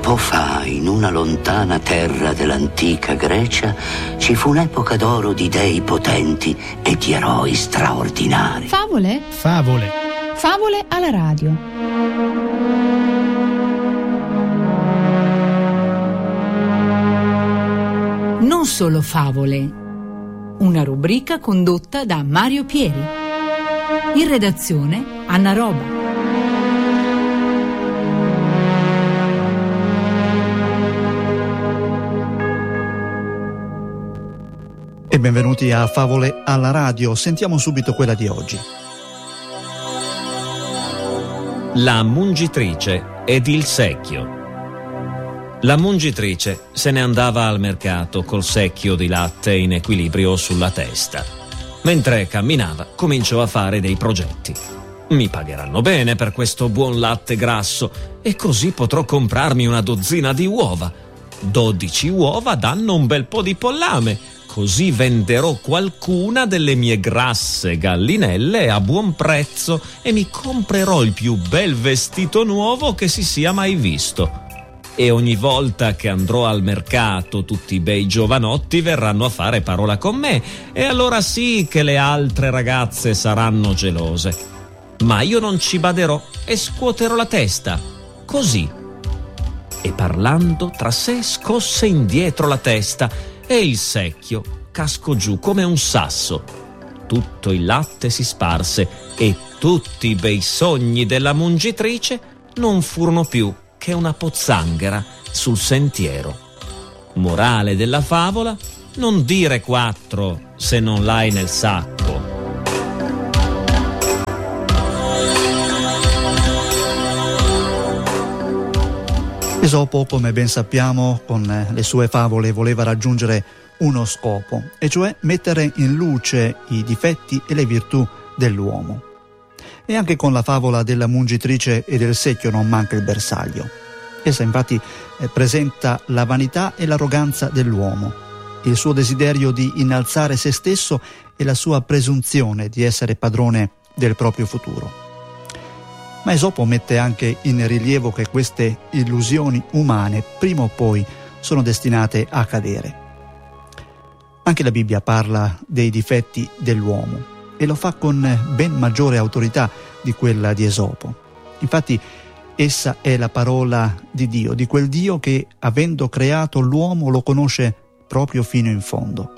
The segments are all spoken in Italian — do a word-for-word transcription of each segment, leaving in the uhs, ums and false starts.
Tempo fa, in una lontana terra dell'antica Grecia, ci fu un'epoca d'oro di dei potenti e di eroi straordinari. Favole? Favole. Favole alla radio. Non solo favole. Una rubrica condotta da Mario Pieri. In redazione Anna Roba. E benvenuti a Favole alla radio. Sentiamo subito quella di oggi. La mungitrice ed il secchio. La mungitrice se ne andava al mercato col secchio di latte in equilibrio sulla testa. Mentre camminava, cominciò a fare dei progetti. Mi pagheranno bene per questo buon latte grasso e così potrò comprarmi una dozzina di uova. Dodici uova danno un bel po' di pollame. Così venderò qualcuna delle mie grasse gallinelle a buon prezzo e mi comprerò il più bel vestito nuovo che si sia mai visto. E ogni volta che andrò al mercato tutti i bei giovanotti verranno a fare parola con me e allora sì che le altre ragazze saranno gelose. Ma io non ci baderò e scuoterò la testa, così. E parlando tra sé scosse indietro la testa e il secchio cascò giù come un sasso. Tutto il latte si sparse e tutti i bei sogni della mungitrice non furono più che una pozzanghera sul sentiero. Morale della favola: non dire quattro se non l'hai nel sacco. Esopo, come ben sappiamo, con le sue favole voleva raggiungere uno scopo, e cioè mettere in luce i difetti e le virtù dell'uomo. E anche con la favola della mungitrice e del secchio non manca il bersaglio. Essa infatti eh, presenta la vanità e l'arroganza dell'uomo, il suo desiderio di innalzare se stesso e la sua presunzione di essere padrone del proprio futuro. Ma Esopo mette anche in rilievo che queste illusioni umane prima o poi sono destinate a cadere. Anche la Bibbia parla dei difetti dell'uomo e lo fa con ben maggiore autorità di quella di Esopo. Infatti essa è la parola di Dio, di quel Dio che, avendo creato l'uomo, lo conosce proprio fino in fondo.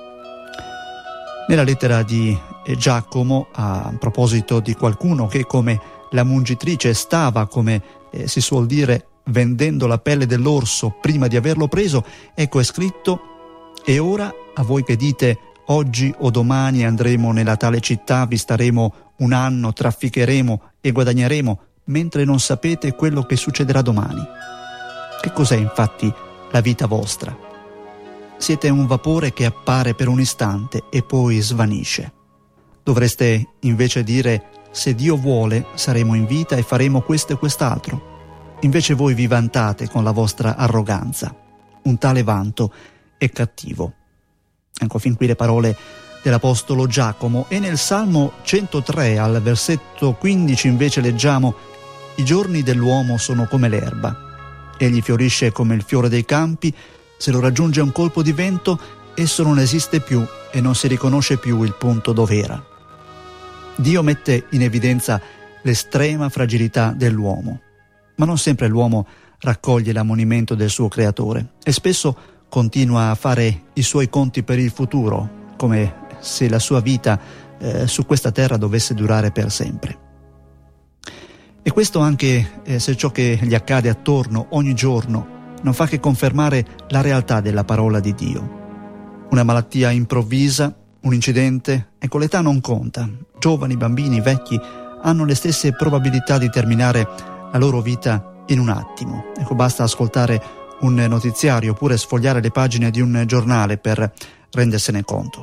Nella lettera di Giacomo, a proposito di qualcuno che come la mungitrice stava, come eh, si suol dire, vendendo la pelle dell'orso prima di averlo preso, ecco è scritto: e ora a voi che dite oggi o domani andremo nella tale città, vi staremo un anno, trafficheremo e guadagneremo, mentre non sapete quello che succederà domani. Che cos'è infatti la vita vostra? Siete un vapore che appare per un istante e poi svanisce. Dovreste invece dire: se Dio vuole saremo in vita e faremo questo e quest'altro. Invece voi vi vantate con la vostra arroganza. Un tale vanto è cattivo. Ecco fin qui le parole dell'apostolo Giacomo. E nel Salmo centotré al versetto quindici invece leggiamo: i giorni dell'uomo sono come l'erba, egli fiorisce come il fiore dei campi, se lo raggiunge un colpo di vento esso non esiste più e non si riconosce più il punto dov'era. Dio mette in evidenza l'estrema fragilità dell'uomo, ma non sempre l'uomo raccoglie l'ammonimento del suo creatore e spesso continua a fare i suoi conti per il futuro, come se la sua vita eh, su questa terra dovesse durare per sempre. E questo anche eh, se ciò che gli accade attorno ogni giorno non fa che confermare la realtà della parola di Dio. Una malattia improvvisa, un incidente, ecco l'età non conta. Giovani, bambini, vecchi hanno le stesse probabilità di terminare la loro vita in un attimo. Ecco, basta ascoltare un notiziario oppure sfogliare le pagine di un giornale per rendersene conto.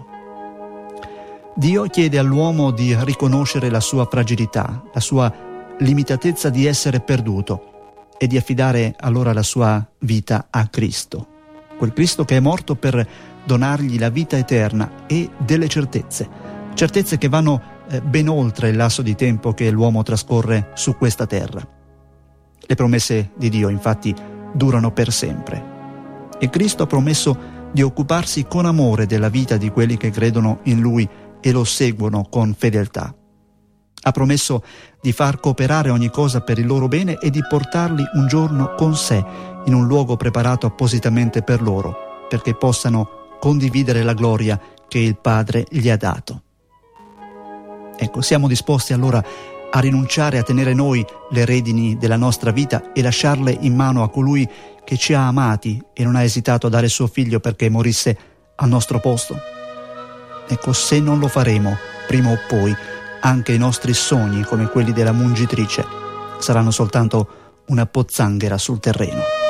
Dio chiede all'uomo di riconoscere la sua fragilità, la sua limitatezza di essere perduto e di affidare allora la sua vita a Cristo, quel Cristo che è morto per donargli la vita eterna e delle certezze, certezze che vanno eh, ben oltre il lasso di tempo che l'uomo trascorre su questa terra. Le promesse di Dio infatti durano per sempre. E Cristo ha promesso di occuparsi con amore della vita di quelli che credono in Lui e lo seguono con fedeltà. Ha promesso di far cooperare ogni cosa per il loro bene e di portarli un giorno con sé in un luogo preparato appositamente per loro, perché possano condividere la gloria che il Padre gli ha dato. Ecco, siamo disposti allora a rinunciare a tenere noi le redini della nostra vita e lasciarle in mano a colui che ci ha amati e non ha esitato a dare suo figlio perché morisse al nostro posto? Ecco, se non lo faremo, prima o poi, anche i nostri sogni, come quelli della mungitrice, saranno soltanto una pozzanghera sul terreno.